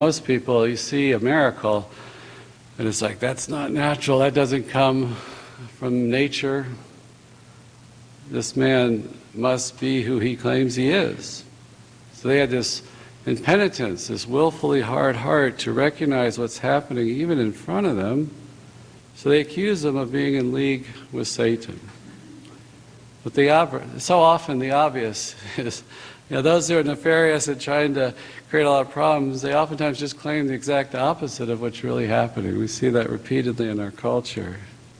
Most people, you see a miracle, and it's like, that's not natural, that doesn't come from nature. This man must be who he claims he is. So they had this impenitence, this willfully hard heart to recognize what's happening even in front of them. So they accuse him of being in league with Satan. But so often the obvious is, those who are nefarious and trying to create a lot of problems, they oftentimes just claim the exact opposite of what's really happening. We see that repeatedly in our culture.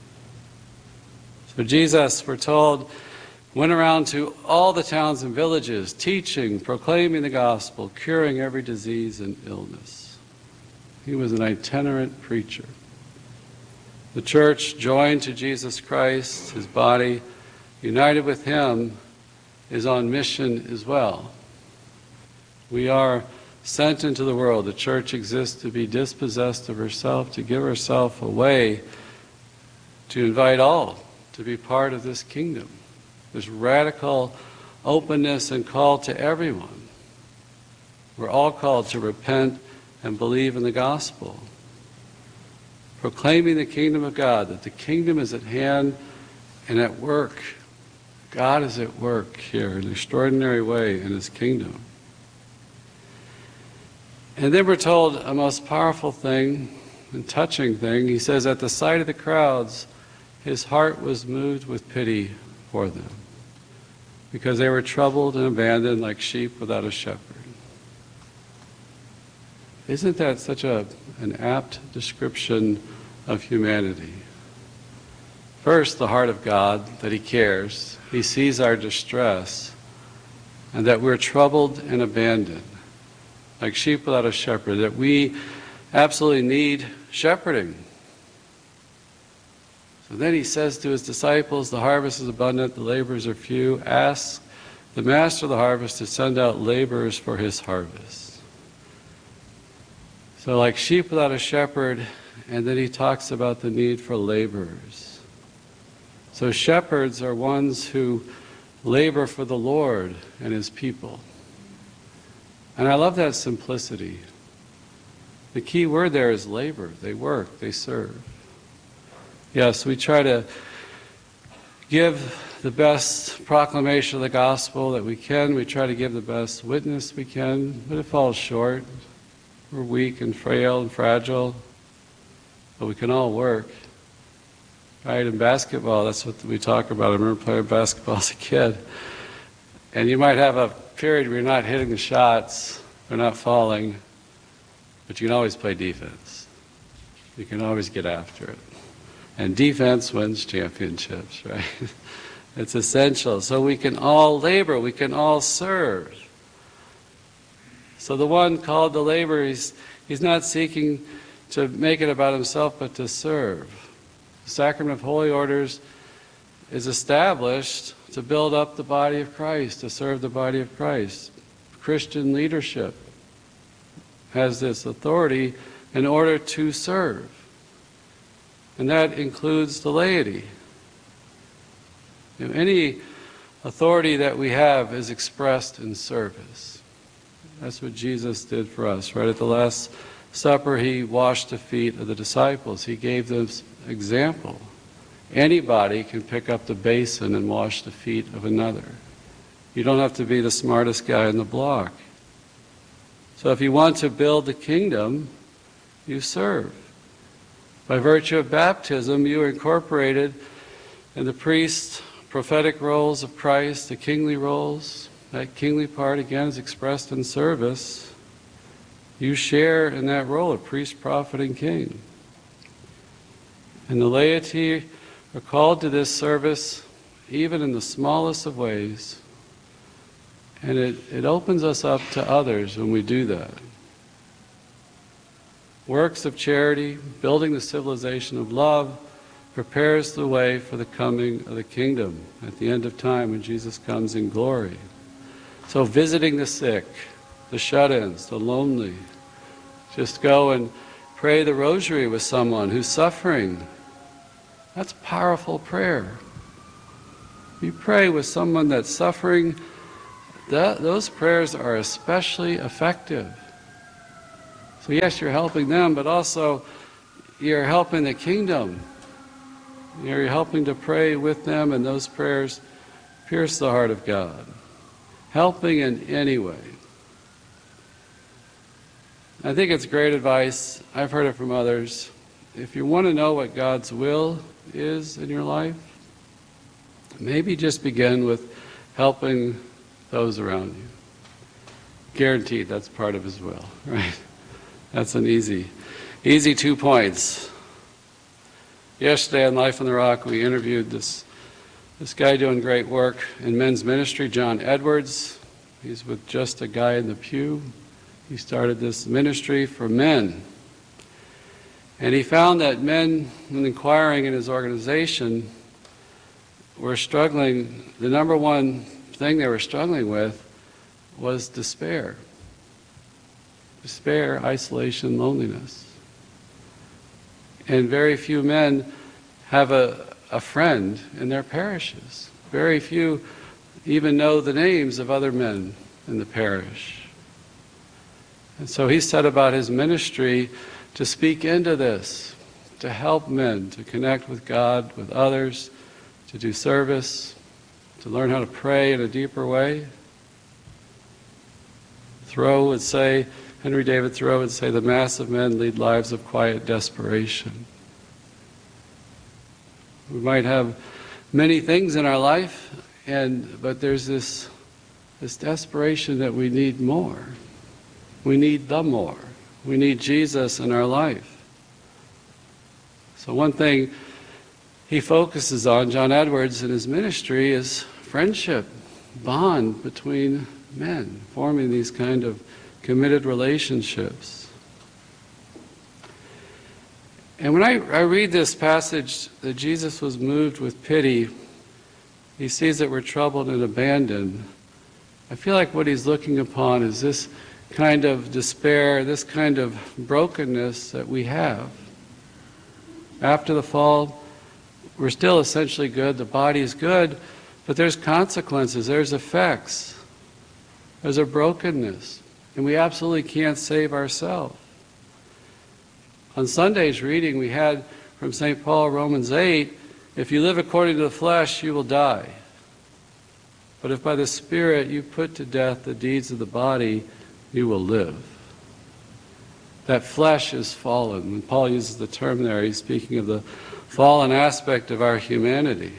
So Jesus, we're told, went around to all the towns and villages, teaching, proclaiming the gospel, curing every disease and illness. He was an itinerant preacher. The church, joined to Jesus Christ, his body, united with him, is on mission as well. We are sent into the world. The church exists to be dispossessed of herself, to give herself away, to invite all to be part of this kingdom. There's radical openness and call to everyone. We're all called to repent and believe in the gospel. Proclaiming the kingdom of God, that the kingdom is at hand and at work. God is at work here in an extraordinary way in his kingdom. And then we're told a most powerful thing and touching thing. He says, at the sight of the crowds, his heart was moved with pity for them, because they were troubled and abandoned like sheep without a shepherd. Isn't that such an apt description of humanity? First, the heart of God, that he cares. He sees our distress, and that we're troubled and abandoned, like sheep without a shepherd, that we absolutely need shepherding. So then he says to his disciples, the harvest is abundant, the laborers are few. Ask the master of the harvest to send out laborers for his harvest. So like sheep without a shepherd, and then he talks about the need for laborers. So shepherds are ones who labor for the Lord and his people. And I love that simplicity. The key word there is labor. They work, they serve. Yes, we try to give the best proclamation of the gospel that we can. We try to give the best witness we can, but it falls short. We're weak and frail and fragile, but we can all work. Right, in basketball, that's what we talk about. I remember playing basketball as a kid. And you might have a period where you're not hitting the shots, they're not falling, but you can always play defense. You can always get after it. And defense wins championships, right? It's essential. So we can all labor, we can all serve. So the one called to labor, he's not seeking to make it about himself, but to serve. The sacrament of holy orders is established to build up the body of Christ, to serve the body of Christ. Christian leadership has this authority in order to serve. And that includes the laity. Any authority that we have is expressed in service. That's what Jesus did for us. Right at the Last Supper, he washed the feet of the disciples. He gave them example. Anybody can pick up the basin and wash the feet of another. You don't have to be the smartest guy in the block. So if you want to build the kingdom, you serve. By virtue of baptism, you are incorporated in the priest's prophetic roles of Christ, the kingly roles. That kingly part, again, is expressed in service. You share in that role of priest, prophet, and king. And the laity are called to this service even in the smallest of ways. And it opens us up to others when we do that. Works of charity, building the civilization of love, prepares the way for the coming of the kingdom at the end of time when Jesus comes in glory. So visiting the sick, the shut-ins, the lonely, just go and pray the rosary with someone who's suffering. That's powerful prayer. You pray with someone that's suffering, those prayers are especially effective. So yes, you're helping them, but also you're helping the kingdom. You're helping to pray with them, and those prayers pierce the heart of God. Helping in any way. I think it's great advice. I've heard it from others. If you want to know what God's will is in your life, maybe just begin with helping those around you. Guaranteed that's part of His will, right? That's an easy 2 points. Yesterday on Life on the Rock, we interviewed this guy doing great work in men's ministry, John Edwards. He's with Just a Guy in the Pew. He started this ministry for men. And he found that men, when inquiring in his organization, were struggling. The number one thing they were struggling with was despair. Despair, isolation, loneliness. And very few men have a friend in their parishes. Very few even know the names of other men in the parish. And so he set about his ministry to speak into this, to help men to connect with God, with others, to do service, to learn how to pray in a deeper way. Henry David Thoreau would say, the mass of men lead lives of quiet desperation. We might have many things in our life, but there's this desperation that we need more. We need the more. We need Jesus in our life. So one thing he focuses on, John Edwards, in his ministry is friendship, bond between men, forming these kind of committed relationships. And when I read this passage that Jesus was moved with pity, he sees that we're troubled and abandoned. I feel like what he's looking upon is this kind of despair, this kind of brokenness that we have. After the fall, we're still essentially good, the body's good, but there's consequences, there's effects, there's a brokenness. And we absolutely can't save ourselves. On Sunday's reading we had from St. Paul, Romans 8, if you live according to the flesh, you will die. But if by the Spirit you put to death the deeds of the body, you will live. That flesh is fallen. When Paul uses the term there, he's speaking of the fallen aspect of our humanity.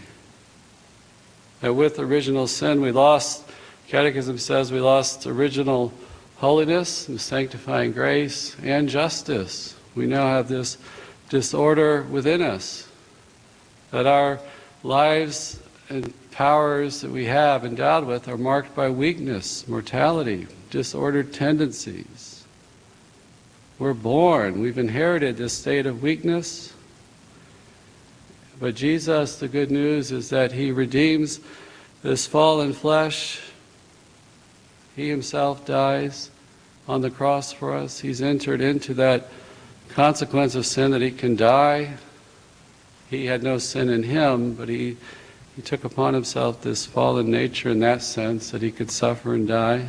That with original sin we lost, Catechism says we lost original holiness and sanctifying grace and justice. We now have this disorder within us, that our lives and powers that we have endowed with are marked by weakness, mortality, disordered tendencies. We're born, we've inherited this state of weakness, but Jesus, the good news is that He redeems this fallen flesh. He Himself dies on the cross for us. He's entered into that consequence of sin that He can die. He had no sin in Him, but He took upon Himself this fallen nature in that sense, that He could suffer and die.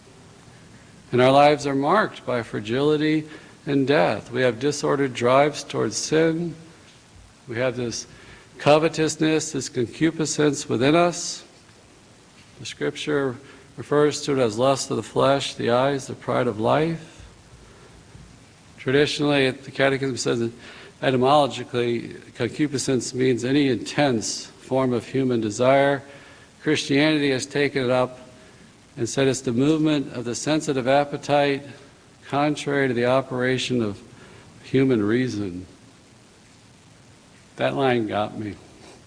And our lives are marked by fragility and death. We have disordered drives towards sin. We have this covetousness, this concupiscence within us. The Scripture refers to it as lust of the flesh, the eyes, the pride of life. Traditionally, the Catechism says that etymologically, concupiscence means any intense form of human desire. Christianity has taken it up and said it's the movement of the sensitive appetite contrary to the operation of human reason. That line got me.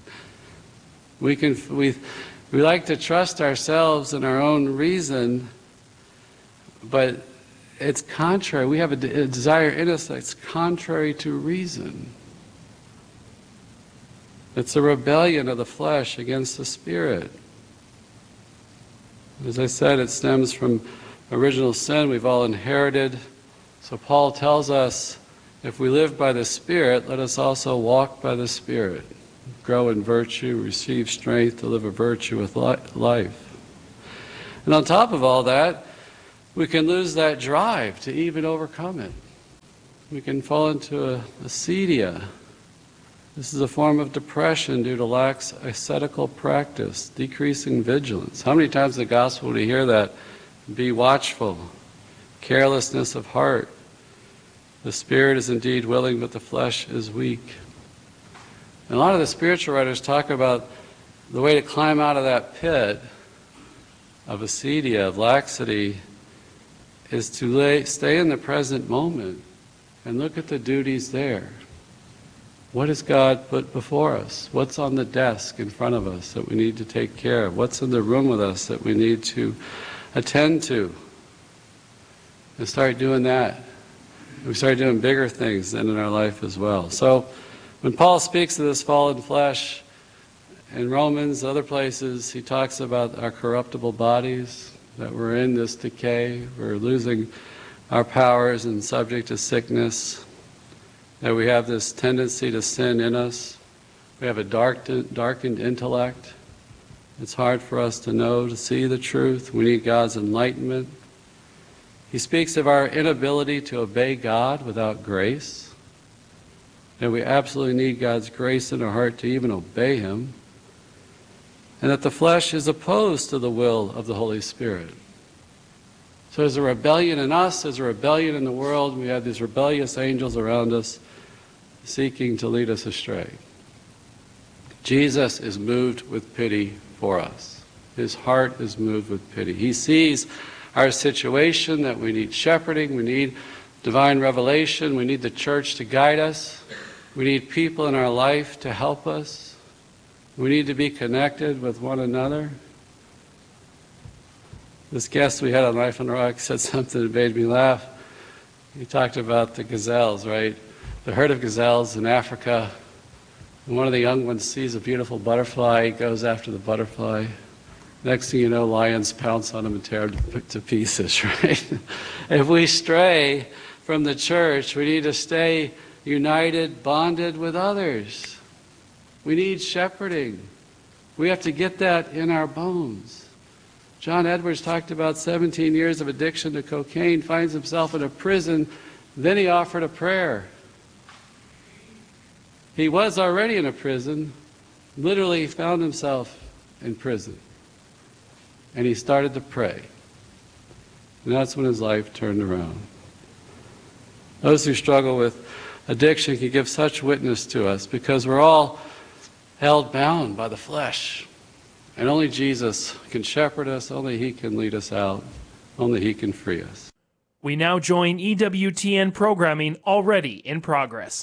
We like to trust ourselves and our own reason, but it's contrary. We have a desire in us that's contrary to reason. It's a rebellion of the flesh against the Spirit. As I said, it stems from original sin we've all inherited. So Paul tells us, if we live by the Spirit, let us also walk by the Spirit. Grow in virtue, receive strength to live a virtuous life. And on top of all that, we can lose that drive to even overcome it. We can fall into acedia. This is a form of depression due to lax ascetical practice, decreasing vigilance. How many times in the gospel do you hear that? Be watchful, carelessness of heart. The spirit is indeed willing, but the flesh is weak. And a lot of the spiritual writers talk about the way to climb out of that pit of acedia, of laxity, is to stay in the present moment and look at the duties there. What has God put before us? What's on the desk in front of us that we need to take care of? What's in the room with us that we need to attend to? And start doing that. We start doing bigger things then in our life as well. So when Paul speaks of this fallen flesh in Romans, other places, he talks about our corruptible bodies, that we're in this decay, we're losing our powers and subject to sickness, that we have this tendency to sin in us. We have a darkened intellect. It's hard for us to know, to see the truth. We need God's enlightenment. He speaks of our inability to obey God without grace, that we absolutely need God's grace in our heart to even obey Him, and that the flesh is opposed to the will of the Holy Spirit. So there's a rebellion in us, there's a rebellion in the world. We have these rebellious angels around us seeking to lead us astray. Jesus is moved with pity for us. His heart is moved with pity. He sees our situation, that we need shepherding, we need divine revelation, we need the church to guide us, we need people in our life to help us, we need to be connected with one another. This guest we had on Life on the Rock said something that made me laugh. He talked about the gazelles, right? The herd of gazelles in Africa. And one of the young ones sees a beautiful butterfly, he goes after the butterfly. Next thing you know, lions pounce on him and tear him to pieces, right? If we stray from the church, we need to stay united, bonded with others. We need shepherding. We have to get that in our bones. John Edwards talked about 17 years of addiction to cocaine, finds himself in a prison, then he offered a prayer. He was already in a prison, literally found himself in prison. And he started to pray. And that's when his life turned around. Those who struggle with addiction can give such witness to us because we're all held bound by the flesh. And only Jesus can shepherd us, only He can lead us out, only He can free us. We now join EWTN programming already in progress.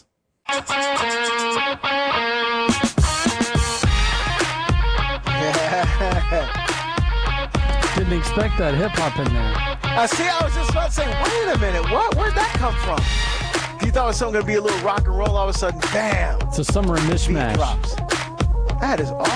Didn't expect that hip-hop in there. See, I was just about to say, wait a minute, where'd that come from? You thought it was something going to be a little rock and roll, all of a sudden, bam! It's a summer Beat mishmash. drops. That is awesome.